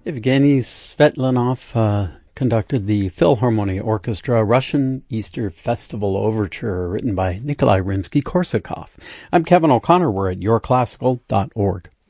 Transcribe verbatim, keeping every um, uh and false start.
Evgeny Svetlanov uh, conducted the Philharmonia Orchestra Russian Easter Festival Overture, written by Nikolai Rimsky-Korsakov. I'm Kevin O'Connor. We're at your classical dot org.